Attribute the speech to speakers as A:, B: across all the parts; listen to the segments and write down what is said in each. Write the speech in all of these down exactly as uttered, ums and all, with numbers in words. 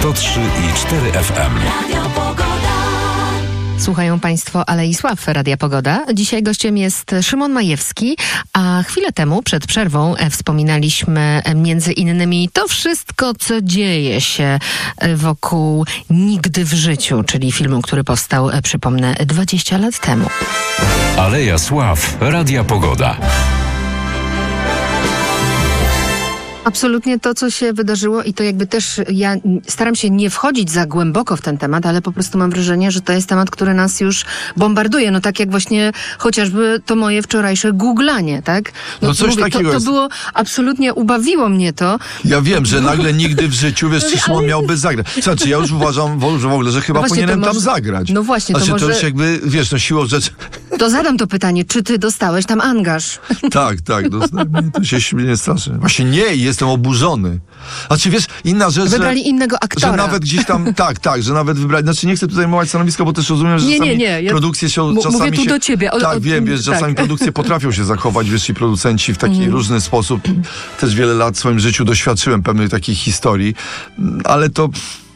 A: sto trzy i cztery F M.
B: Słuchają Państwo Alei Sław Radia Pogoda. Dzisiaj gościem jest Szymon Majewski, a chwilę temu przed przerwą wspominaliśmy między innymi to wszystko, co dzieje się wokół Nigdy w życiu, czyli filmu, który powstał, przypomnę, dwadzieścia lat temu.
A: Aleja Sław Radia Pogoda.
B: Absolutnie to, co się wydarzyło i to jakby też ja staram się nie wchodzić za głęboko w ten temat, ale po prostu mam wrażenie, że to jest temat, który nas już bombarduje. No tak jak właśnie chociażby to moje wczorajsze googlanie, tak?
C: No, no coś
B: mówię,
C: takiego
B: to, to
C: jest.
B: było, absolutnie ubawiło mnie to.
C: Ja wiem, że nagle nigdy w życiu, wiesz, czy Szymon miałby zagrać. Znaczy, ja już uważam że w ogóle, że chyba
B: no
C: powinienem
B: może,
C: tam zagrać.
B: No właśnie,
C: znaczy,
B: to może...
C: to już jakby, wiesz, no siłą rzeczy...
B: To zadam to pytanie, czy ty dostałeś tam angaż?
C: Tak, tak, dostałem. To się śmieje strasznie. Właśnie nie, jestem oburzony. Znaczy, wiesz, inna rzecz,
B: Wybrali
C: że,
B: innego aktora.
C: że nawet gdzieś tam, tak, tak, że nawet wybrali, znaczy nie chcę tutaj zajmować stanowiska, bo też rozumiem, że
B: nie,
C: czasami
B: nie, nie. Ja
C: produkcje się
B: m-
C: czasami
B: mówię tu
C: się,
B: do ciebie. O,
C: tak,
B: o,
C: wiem, wiesz,
B: tak.
C: czasami produkcje potrafią się zachować, wiesz, i producenci w taki mm. różny sposób. Też wiele lat w swoim życiu doświadczyłem pewnej takiej historii, ale to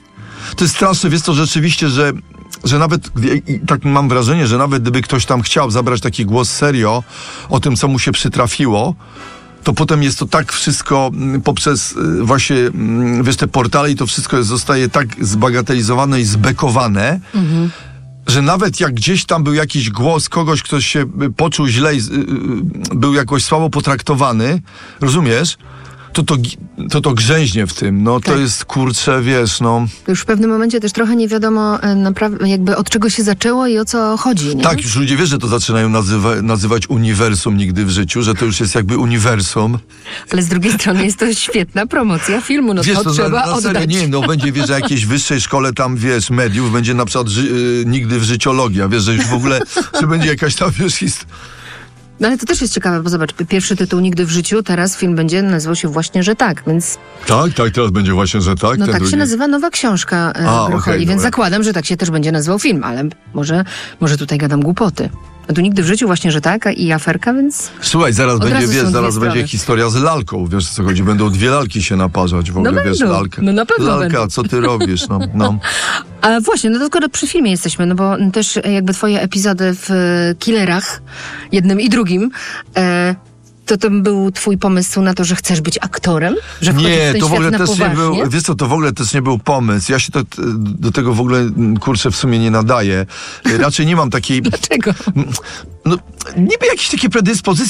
C: to jest straszne, wiesz, to rzeczywiście, że że nawet, tak mam wrażenie, że nawet gdyby ktoś tam chciał zabrać taki głos serio o tym, co mu się przytrafiło, to potem jest to tak wszystko poprzez właśnie, wiesz, te portale i to wszystko jest, zostaje tak zbagatelizowane i zbekowane, mhm. że nawet jak gdzieś tam był jakiś głos kogoś, kto się poczuł źle i był jakoś słabo potraktowany, rozumiesz? To to, to to grzęźnie w tym, no to
B: tak.
C: jest, kurczę, wiesz, no...
B: Już w pewnym momencie też trochę nie wiadomo naprawdę jakby od czego się zaczęło i o co chodzi, nie?
C: Tak, już ludzie, wiesz, że to zaczynają nazywa, nazywać uniwersum Nigdy w życiu, że to już jest jakby uniwersum.
B: Ale z drugiej strony jest to świetna promocja filmu, no
C: wiesz,
B: to,
C: to
B: trzeba
C: na, na
B: oddać.
C: serio, nie, no będzie, wiesz, że jakiejś wyższej szkole tam, wiesz, mediów, będzie na przykład ży, y, Nigdy w życiologia, wiesz, że już w ogóle, że będzie jakaś tam, wiesz, historia.
B: No ale to też jest ciekawe, bo zobacz, pierwszy tytuł Nigdy w życiu, teraz film będzie nazywał się właśnie, że tak, więc...
C: Tak, tak, teraz będzie właśnie, że tak.
B: No
C: ten
B: tak
C: drugi.
B: się nazywa nowa książka e,
C: A,
B: Grocholi,
C: okay,
B: więc
C: dobra.
B: zakładam, że tak się też będzie nazywał film, ale może, może tutaj gadam głupoty. A tu Nigdy w życiu właśnie, że tak, i aferka, więc...
C: Słuchaj, zaraz
B: Od
C: będzie,
B: razu
C: wiesz,
B: są
C: zaraz
B: dwie
C: będzie
B: strony.
C: historia z lalką, wiesz co chodzi, będą dwie lalki się naparzać w ogóle,
B: No
C: wiesz,
B: będą.
C: lalka.
B: No na pewno
C: Lalka,
B: będą.
C: co ty robisz, no, no.
B: A właśnie, no to skoro przy filmie jesteśmy, no bo też jakby twoje epizody w e, Killerach, jednym i drugim, e, to to był twój pomysł na to, że chcesz być aktorem? Że wchodzisz w
C: Nie,
B: ten
C: to w ogóle
B: świat na
C: też nie
B: poważnie?
C: był, wiesz co, to w ogóle też nie był pomysł. Ja się to, do tego w ogóle, kurczę, w sumie nie nadaję. Raczej nie mam takiej...
B: Dlaczego?
C: No, niby jakieś takie predyspozycje